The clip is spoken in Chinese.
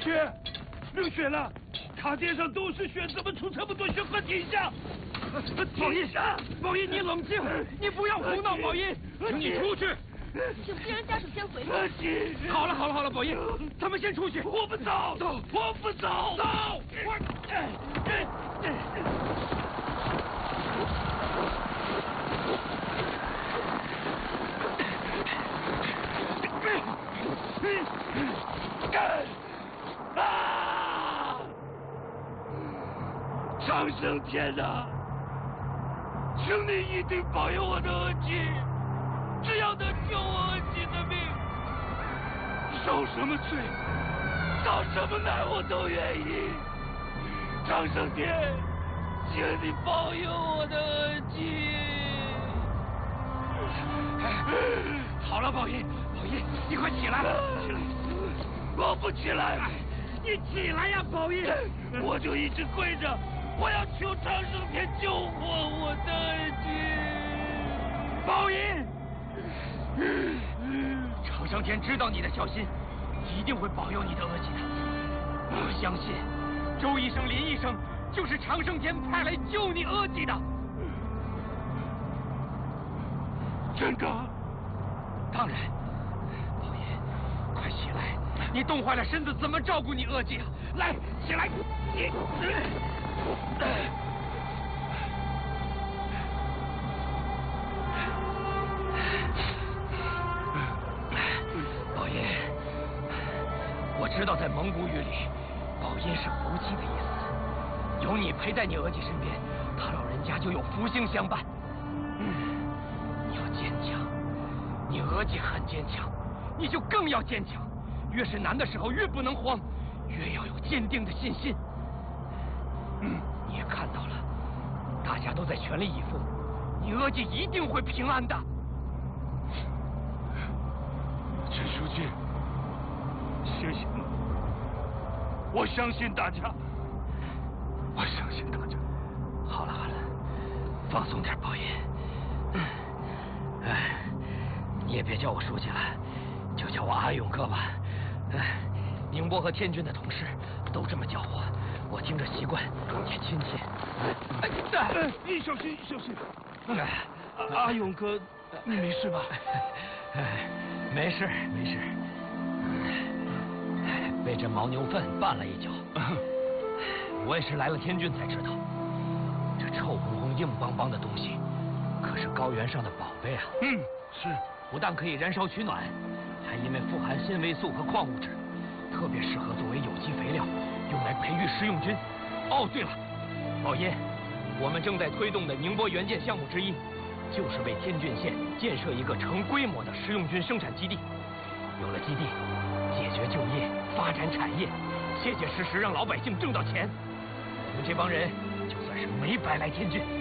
血，流血了！卡垫上都是血，怎么出这么多血？快停下！ 宝音，宝音，你冷静，你不要胡闹，宝音，请你出去。 请病人家属先回去。 好了，宝音，咱们先出去。 我不走，我不走，走！啊！长生天呐，请你一定保佑我的额吉，只要能救我额吉的命，受什么罪，遭什么难我都愿意。长生天，请你保佑我的额吉。 好了，宝音，你快起来，起来！ 我不起来， 你起来呀，宝音！ 我就一直跪着，我要求长生天救活我的儿子。 宝音，长生天知道你的孝心，一定会保佑你的额吉的。我相信，周医生、林医生就是长生天派来救你额吉的。 真的？ 当然。宝音，快起来！你冻坏了身子，怎么照顾你额吉啊？来，起来！你，宝音，我知道在蒙古语里，宝音是福气的意思。有你陪在你额吉身边，他老人家就有福星相伴。你要坚强，你额吉很坚强，你就更要坚强。越是难的时候，越不能慌，越要有坚定的信心。你也看到了，大家都在全力以赴，你额吉一定会平安的。 陈书记，谢谢你，我相信大家，我相信大家。 好了，放松点，宝音。你也别叫我书记了，就叫我阿勇哥吧。宁波和天津的同事都这么叫我听着习惯，也亲切。 你小心！阿勇哥，你没事吧？ 没事。被这牦牛粪绊了一跤。我也是来了天津才知道，这臭烘烘、硬邦邦的东西，可是高原上的宝贝啊。 是。 不但可以燃烧取暖，还因为富含纤维素和矿物质，特别适合作为有机肥料，用来培育食用菌。哦，对了，宝音，我们正在推动的宁波援建项目之一，就是为天郡县建设一个成规模的食用菌生产基地。有了基地，解决就业，发展产业，切切实实让老百姓挣到钱。我们这帮人就算是没白来天郡。